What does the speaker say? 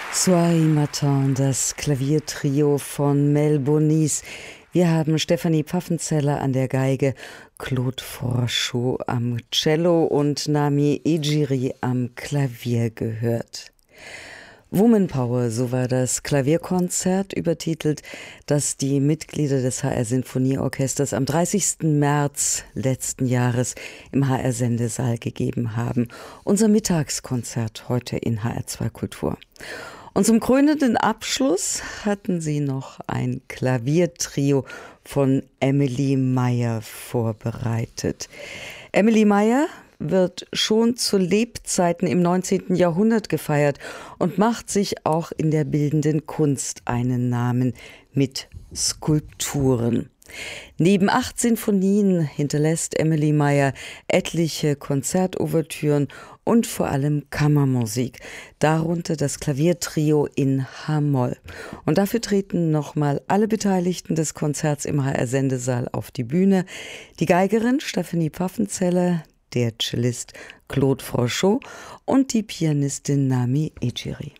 Soir Matin, das Klaviertrio von Mel Bonis. Wir haben Stefanie Pfaffenzeller an der Geige, Claude Frochot am Cello und Nami Ejiri am Klavier gehört. Woman Power, so war das Klavierkonzert übertitelt, das die Mitglieder des HR-Sinfonieorchesters am 30. März letzten Jahres im HR-Sendesaal gegeben haben. Unser Mittagskonzert heute in HR2 Kultur. Und zum krönenden Abschluss hatten sie noch ein Klaviertrio von Emily Meyer vorbereitet. Emily Meyer wird schon zu Lebzeiten im 19. Jahrhundert gefeiert und macht sich auch in der bildenden Kunst einen Namen mit Skulpturen. Neben 8 Sinfonien hinterlässt Emily Meyer etliche Konzertouvertüren und vor allem Kammermusik, darunter das Klaviertrio in H-Moll. Und dafür treten nochmal alle Beteiligten des Konzerts im HR-Sendesaal auf die Bühne. Die Geigerin Stefanie Pfaffenzeller, der Cellist Claude Frochot und die Pianistin Nami Ejiri.